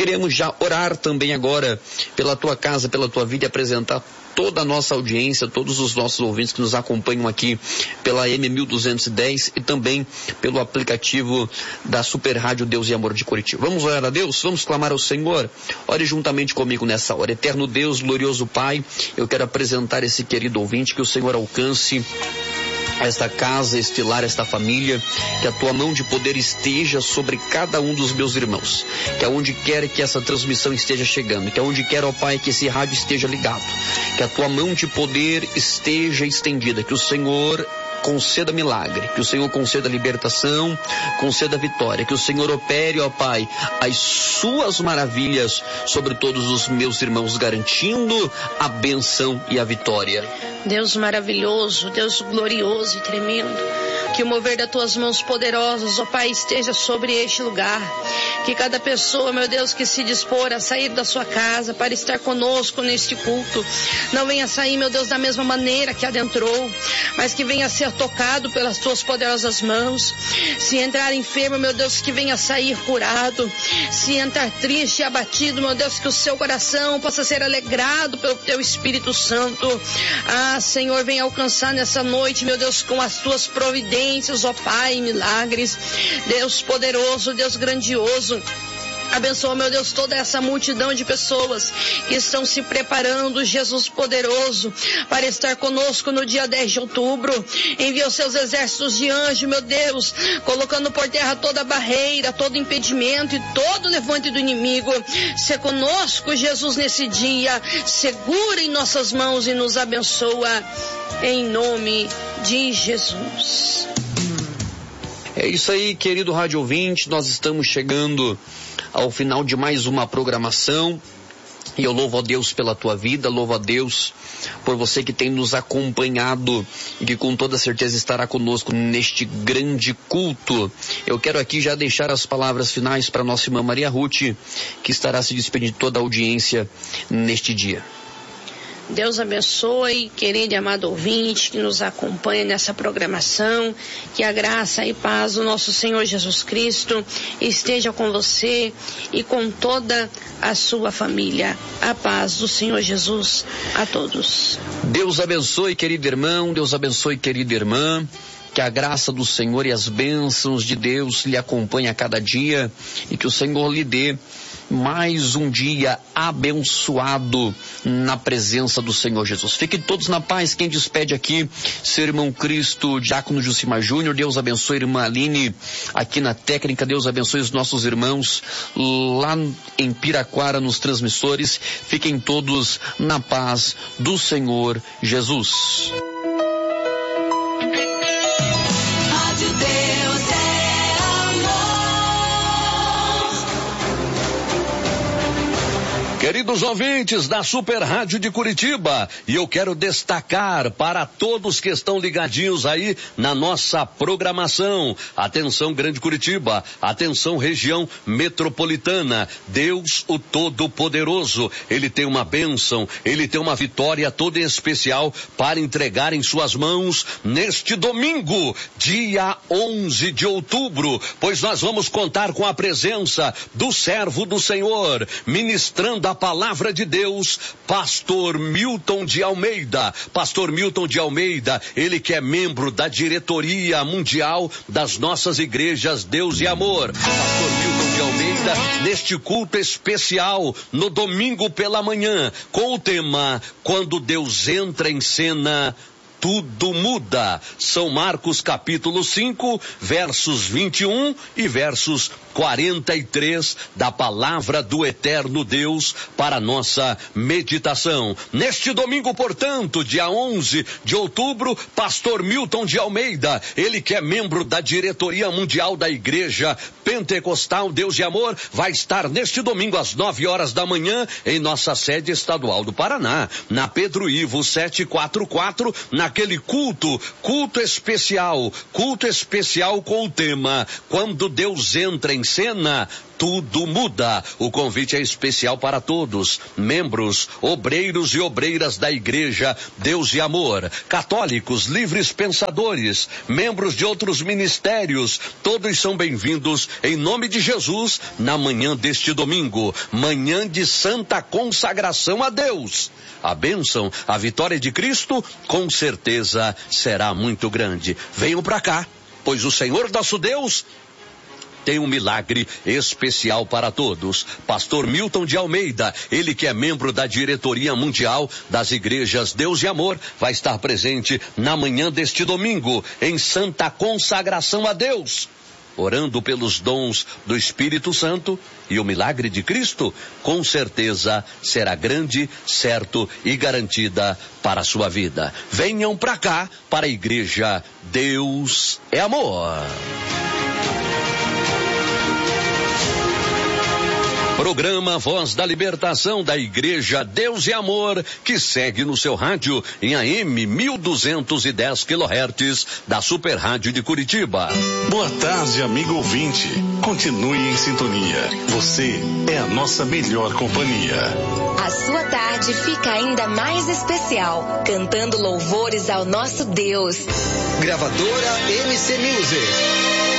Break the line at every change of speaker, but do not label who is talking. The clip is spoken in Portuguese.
queremos já orar também agora pela tua casa, pela tua vida e apresentar toda a nossa audiência, todos os nossos ouvintes que nos acompanham aqui pela M1210 e também pelo aplicativo da Super Rádio Deus e Amor de Curitiba. Vamos orar a Deus? Vamos clamar ao Senhor? Ore juntamente comigo nessa hora. Eterno Deus, glorioso Pai, eu quero apresentar esse querido ouvinte, que o Senhor alcance esta casa, este lar, esta família, que a tua mão de poder esteja sobre cada um dos meus irmãos, que aonde quer que essa transmissão esteja chegando, que aonde quer, ó Pai, que esse rádio esteja ligado, que a tua mão de poder esteja estendida, que o Senhor conceda milagre, que o Senhor conceda libertação, conceda vitória, que o Senhor opere, ó Pai, as suas maravilhas sobre todos os meus irmãos, garantindo a bênção e a vitória.
Deus maravilhoso, Deus glorioso e tremendo, que o mover das tuas mãos poderosas, ó Pai, esteja sobre este lugar, que cada pessoa, meu Deus, que se dispor a sair da sua casa para estar conosco neste culto, não venha sair, meu Deus, da mesma maneira que adentrou, mas que venha ser tocado pelas tuas poderosas mãos. Se entrar enfermo, meu Deus, que venha sair curado. Se entrar triste e abatido, meu Deus, que o seu coração possa ser alegrado pelo teu Espírito Santo. Ah, Senhor, venha alcançar nessa noite, meu Deus, com as tuas providências, ó Pai, milagres. Deus poderoso, Deus grandioso, abençoa, meu Deus, toda essa multidão de pessoas que estão se preparando, Jesus poderoso, para estar conosco no dia 10 de outubro. Envia os seus exércitos de anjos, meu Deus, colocando por terra toda barreira, todo impedimento e todo levante do inimigo. Se conosco, Jesus, nesse dia, segura em nossas mãos e nos abençoa, em nome de Jesus.
É isso aí, querido rádio ouvinte, nós estamos chegando ao final de mais uma programação, e eu louvo a Deus pela tua vida, louvo a Deus por você que tem nos acompanhado e que com toda certeza estará conosco neste grande culto. Eu quero aqui já deixar as palavras finais para nossa irmã Maria Ruth, que estará se despedindo de toda a audiência neste dia.
Deus abençoe, querido e amado ouvinte que nos acompanha nessa programação, que a graça e paz do nosso Senhor Jesus Cristo esteja com você e com toda a sua família. A paz do Senhor Jesus a todos.
Deus abençoe, querido irmão, Deus abençoe, querida irmã. Que a graça do Senhor e as bênçãos de Deus lhe acompanhem a cada dia e que o Senhor lhe dê mais um dia abençoado na presença do Senhor Jesus. Fiquem todos na paz. Quem despede aqui, seu irmão Cristo, Diácono Jucimar Júnior. Deus abençoe a irmã Aline aqui na técnica. Deus abençoe os nossos irmãos lá em Piraquara nos transmissores. Fiquem todos na paz do Senhor Jesus.
Queridos ouvintes da Super Rádio de Curitiba, e eu quero destacar para todos que estão ligadinhos aí na nossa programação. Atenção Grande Curitiba, atenção região metropolitana. Deus o Todo-Poderoso, Ele tem uma bênção, Ele tem uma vitória toda especial para entregar em suas mãos neste domingo, dia 11 de outubro, pois nós vamos contar com a presença do servo do Senhor, ministrando a palavra de Deus, Pastor Milton de Almeida. Pastor Milton de Almeida, ele que é membro da diretoria mundial das nossas igrejas Deus e Amor. Pastor Milton de Almeida, neste culto especial, no domingo pela manhã, com o tema Quando Deus entra em cena, tudo muda. São Marcos capítulo 5, versos 21 e versos 43 da palavra do eterno Deus para nossa meditação. Neste domingo, portanto, dia 11 de outubro, Pastor Milton de Almeida, ele que é membro da diretoria mundial da Igreja Pentecostal Deus e Amor, vai estar neste domingo às 9 horas da manhã em nossa sede estadual do Paraná, na Pedro Ivo 744, na aquele culto especial com o tema Quando Deus entra em cena, tudo muda. O convite é especial para todos, membros, obreiros e obreiras da Igreja Deus e Amor, católicos, livres pensadores, membros de outros ministérios, todos são bem-vindos em nome de Jesus na manhã deste domingo, manhã de santa consagração a Deus. A bênção, a vitória de Cristo, com certeza será muito grande. Venham para cá, pois o Senhor nosso Deus tem um milagre especial para todos. Pastor Milton de Almeida, ele que é membro da diretoria mundial das igrejas Deus e Amor, vai estar presente na manhã deste domingo, em santa consagração a Deus, orando pelos dons do Espírito Santo, e o milagre de Cristo, com certeza, será grande, certo e garantida para a sua vida. Venham para cá, para a igreja Deus é Amor. Programa Voz da Libertação da Igreja Deus e Amor, que segue no seu rádio em AM 1210 kHz da Super Rádio de Curitiba.
Boa tarde, amigo ouvinte. Continue em sintonia. Você é a nossa melhor companhia.
A sua tarde fica ainda mais especial, cantando louvores ao nosso Deus.
Gravadora MC Music.